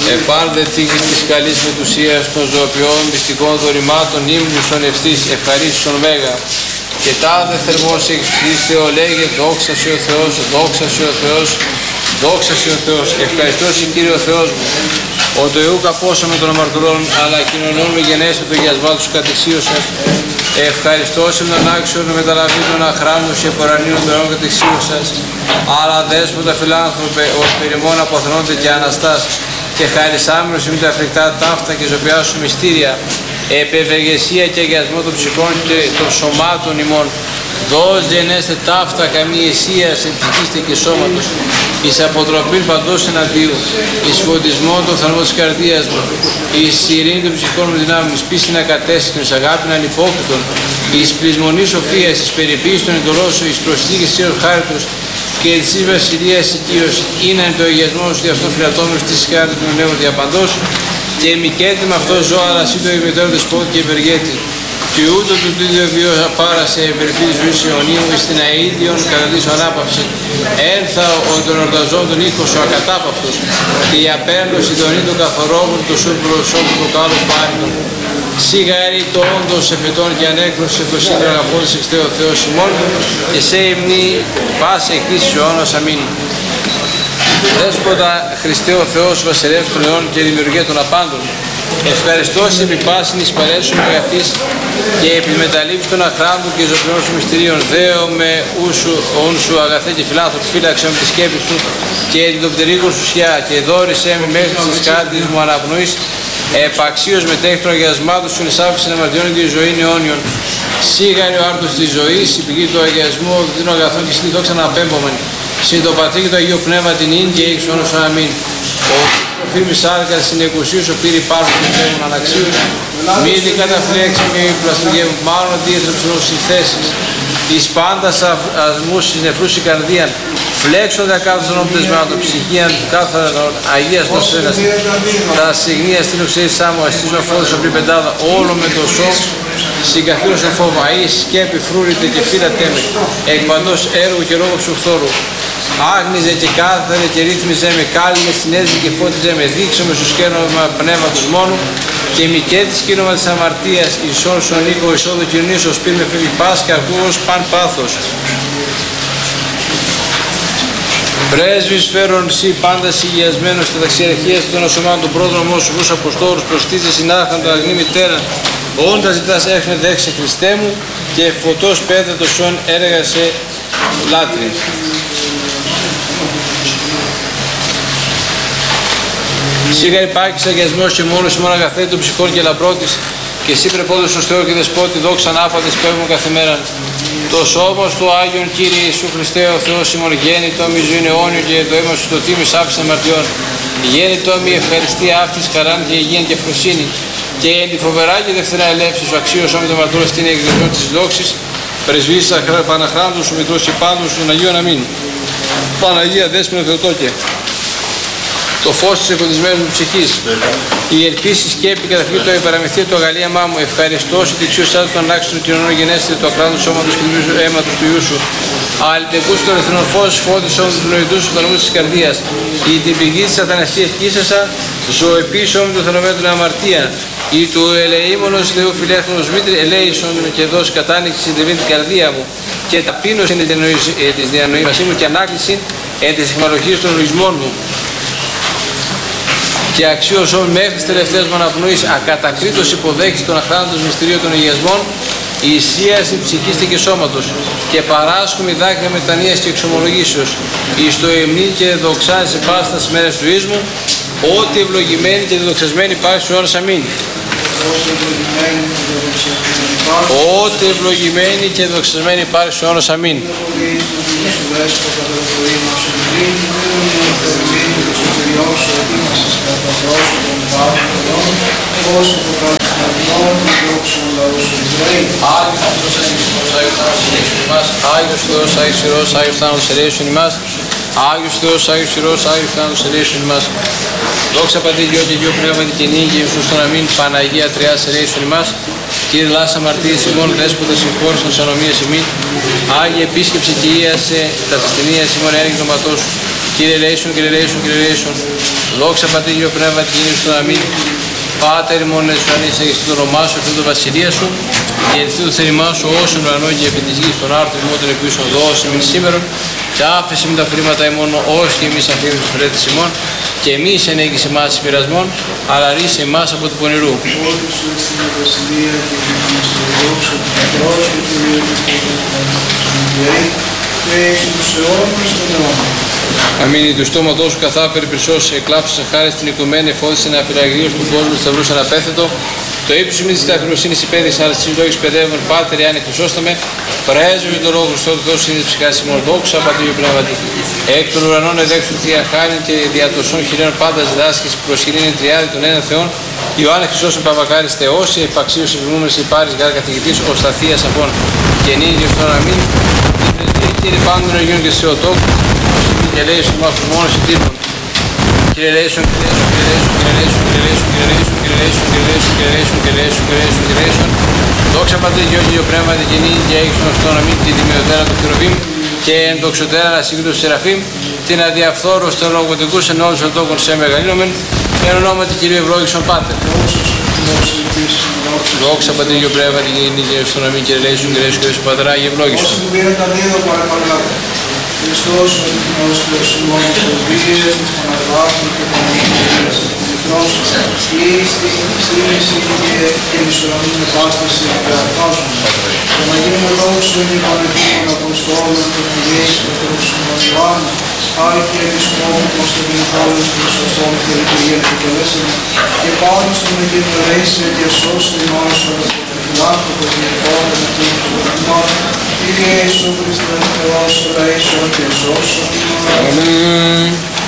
Επάρδε τύχη της καλής μετουσίας των ζωοποιών, μυστικών δωρημάτων, ύμνους ευθύς, ευχαρίστησον Μέγα. Και τάδε θερμός εξ Χριστέ ο λέγε, δόξα σε ο Θεός, δόξα σε ο Θεός, δόξα σε ο Θεός. Ευχαριστώ σε Κύριε ο Θεός μου, ο το Ιού καπόσο με των αμαρτωλών, αλλά κοινωνών με γενέστε το γιασμά τους κατεξίωσας. Ευχαριστώ σε τον άξιον μεταλαβή των αχράντων σε πορανίων των κατεξίωσας, αλλά δέσποτα φιλάνθρωπε, ως περιμόν αποθνώνται και αναστάς, και χαρισάμενος με τα φρικτά ταύτα και ζωπιά σου μυστήρια, επευεργεσία και αγιασμό των ψυχών και των σωμάτων ημών. Δώσ' γενέστε ταύτα καμή αισία σε ψυχήστε και σώματος, εις αποτροπήν παντός εναντίου, εις φωτισμό των θαλμών της καρδίας μου, εις ειρήνη των ψυχών μου δυνάμουν, εις πίστη να κατέστην, εις αγάπη να ανυπόκριτον, εις πλεισμονή σοφίας, εις περιποίηση των εντολών σου, εις προσθήκης της χάριτος και της βασιλείας οικείως, είναι το αγιασμό σου αυτόν φιλατόμενος της χάριτος του νέου διαπαντός, και μικέτη με αυτό ζω, αλλά εσύ το ημιτέρω δεσπότη και ευεργέτη. Και ούτω του ίδιο βίο πάρασε υπερφύλης ζωής αιωνίου, εις την αΐδιον καταδείσου ανάπαυση. Έλθα των ορταζών τον ήχο σου ακατάπαυτος, και η απέρνωση των ίδιων καθορόβων του σου προσώπου του κάλου πάρικον. Σιγαρή το όντως εφετών και ανέκρωση το σύντρο αγαπώντας εξτέ ο Θεός ημών, και σε υμνή πάση εκκλήσεις αιώνας. Αμήν. Δέσποτα Χριστέ ο Θεός, βασιλεύς των αιών και δημιουργέ των απάντων, ευχαριστώ σε επί πάσιν εις παρέσεις σου μεγαθής και επί μεταλήψης των αχράντων και ζωοποιών σου μυστηρίων. Δέω με ούν σου αγαθέ και φιλάνθρωποι, φύλαξε με τη σκέπη σου και την τοπτερίγων σου σιά, και δόρισέ με μέχρι της χάρτης μου αναπνοής, επαξίως μετέχει των αγιασμάτων σου νησάφησεν αμαρτιών και ζωήν αιώνιον. Σίγαρη ο άρτος της ζωής, η πηγή του αγιασμού, δίνω αγαθών και στη δόξα να απέμπομεν. Συν το Πατρί και το Αγίο Πνεύμα την ίν και εις όνος αμήν. Ο φήμης άρκας στην εκουσίους, ο πύρη πάρουν και φεύγουν αναξίους. Μη δι καταφλέξει, μη πλαστουργεύουν, μάλλον διέτρεψουν ως συνθέσεις. Εις πάντας ασμούς εις νεφρούς η καρδίαν, φλέξονται κάθε των οπτεσμάτων, ψυχίαν του κάθε Αγίας των Σφαίρας. Τα συγνία στην οξέης σάμου, αστίζουν φόδες οπλή πεντάδα, όλο με το σώμα. Συγκαθήρωσον φόβα, εις σκέπη φρούρητε και φύλατέ με, εκ παντός έργου και λόγου ψυχθόρου. Άγνιζε και κάθαρε και ρύθμιζε με, κάλυνε, συνέζησε και φώτιζε με, δείξω με σου σκένομα πνεύματος μόνου, και μικέτης κίνημα της αμαρτίας, ισόν στον οίκο εισόδου κοινωνίσος, πήρ με φιλιπάς και αρκούγος παν πάθος. Πρέσβης φέρον σοι πάντα συγιασμένος στα ταξιαρχίας των ασωμάτων του πρόδρομος σου, βούς αποστόρους προστίζε συνάχαν το αγνή μητέρα, όντα ζητάς έχνε δέξε Χριστέ μου, και φωτός πέτρα το σόν έργασε λάτρη. Σίγα υπάρξει αγιασμός και μόνος ημών αγαθέ των ψυχών και λαμπρότης, και εσύ πρεπόντος ως Θεό και Δεσπότη, δόξα ανάπαντες πέμπουν καθημέραν. Το σώμα του Άγιον Κύριε Ιησού Χριστέ ο Θεός ημών, γέννητο μη ζωήν αιώνιο, και το αίμα σου το τίμης άφησε αμαρτιών. Γέννητο μη ευχαριστία αυτής χαράν και υγιήν και φροσύνη, και εν τη φοβερά και δευτερά ελεύσης ο αξίος όμοι των μαρτύρων στην εκδηλωσία της δόξης, πρεσβείας Παναχράντου σου, Μητρός και πάντων σου, των Αγίων Αμήν. Παναγία Δέσποινα Θεοτόκε, το φως της εκοντισμένης μου ψυχής, η ελπίση σκέπη καταφύγει το υπεραμυθείο του αγαλίαμά μου, ευχαριστώ σε τη ξύωσά του των άξιων των κοινωνών γενέστε του ακράντου σώματος και του αίματος του Ιού σου. Αλυτεκούς των εθνών φως, φώτισον του νοητούς του θαλμούς της καρδίας, η την πηγή της αθανασίας κύσασα, ζωεπίσον του θαλωμένου αμαρτία, η του ελεήμονος Θεού φιλεύθυνος Μήτρη, ελέησον και δώσει κατάνοιξη στην την καρδία μου, και ταπείνωση της διανοήμασή μου και ανάκληση εν της αιχμαλοχής των λογισμών μου. Και αξίωσον μέχρι τις τελευταίες μου αναπνοής, ακατακρίτως υποδέχεις των αχράντων μυστηρίων των αγιασμών, η ισίαση ψυχής και σώματος, και παράσχουμε δάκρυα μετανοίας και εξομολογήσεως, εις το εμνή και δοξάζει σε πάστας μέρες του ίσμου, ότι ευλογημένη και διδοξασμένη υπάρχει στους αιώνας. Αμήν. Ότι ευλογημένη και διδοξασμένη υπάρχει στους αιώνας. Αμήν. Άγιος Θεός, Άγιος Ιερός, Άγιος Θάνατος ελέησον ημάς. Άγιος Θεός, Άγιος Ιερός, Άγιος Θάνατος ελέησον ημάς. Δόξα Πατρί, Υιό και Υιό Πνεύματι και νύν και Ιησούς τον αμήν. Παναγία Τριάς ελέησον ημάς. Κύριε Λάσα αμαρτίες ημών, Δέσποτα συγχώρησον τις ανομίες ημίν. Άγιε επίσκεψη και ίασε τα ασθενείας ημών, έργη των πατών σου. Κύριε ελέησον, Κύριε ελέησον, Κύριε ελέησον. Δόξα Πατρί Υιό Πνεύμα τη γέννηση του αμήν. Πάτερ ημών εις ουρανής, αγιαστεί το όνομά σου, αυτό το βασιλεία σου. Γεννηθεί το θέλημά σου, όσον ουρανό και επί της γης, τον άρθρο ημών των επίσων δώσει μην σήμερον. Και άφησε με τα χρήματα ημών, όσοι και εμείς αφήνουμε τους φρέτες ημών. Και εμείς ενέγγισε εμάς εις πειρασμών, αλλά ρίσε εμάς από του πονηρού. Αμήν. Του στόματός σου καθά περιπρισώσει, εκλάψεις χάρη στην οικουμένη, εφόδησε ένα πειραγδίο του κόσμου, σταυρούς αναπέθετο. Το ύψος μου της ταπεινοσύνης υπέδειξε, αλλά στις λόγες παιδεύουν, Πάτερ, Ιάννη, Χρυσόστομε, πρέσβευε τον λόγο Χριστό, του δώσει είναι ψυχάς ημών, δόξα Πατρί Πνεύματι. Εκ των ουρανών εδέξου θεία χάριν και δια των σών χειρέων πάντα διδάσκεις, προσχειρήν εν τριάδη των έναν Θεών. Ιωάννη Χρυσόστομε Παπακάρης Θεός, επαξίως ευλούμενος υπάρης γάρ καθηγητής, ο σταθείας αφών και νύγιος των αμήν. Την πρεσβεία Κύριε πάντων Αγίων και σε οτόκ, και λέει στους μάχους μόνος ετήρων. Κύριε ελέησον, Κύριε ελέησον, Κύριε ελέησον, Κύριε ελέησον, Κύριε ελέησον, Κύριε ελέησον, Κύριε ελέησον, Κύριε ελέησον, Κύριε ελέησον, Κύριε ελέησον, Κύριε ελέησον. Δόξα Πατρί Υιό και Υιό Πνεύμα τη γεννή και έξω στον αμήν την τιμιωτέρα του Χερουβίμ και εν δοξωτέρα ασύγκριτος Σεραφείμ, την αδιαφθόρου στον λογοτικούς εν όλους των τόκων σε μεγαλύνομεν, εν ονόματι Κυρίου ευλόγησον Πάτερ. Δόξα Πατρί Υιό Πνεύμα τη γεννή και στον αμήν και ελέησον, Κύριε ελέησον, Πατρά και ευλόγησον. Χριστός ο Εθνός Θεοσυμών Σοβίες, της Παναγράφου και Παναγραφής Εθνός, ίστη, σύμμεση και μισορανή μετάσταση και αρθάζουν. Και να γίνουμε δόξων ή πανεπίμων Αποστόλων και Αγίες και Θεοσυμών Ιωάννου, Άρχη Επισκόπου Κωνσταντινούπολης Χρυσοστόμ και Λειτουργία του Κελέσσερα, και πάνω στον εκενωρέησε και σώσει ημάς ο Λάκωτος Διεκόντων Εθνών του Βορρημάτων, Κύριε Ιησού Χριστέ Θεός, ελέησον και σώσον. Αμήν.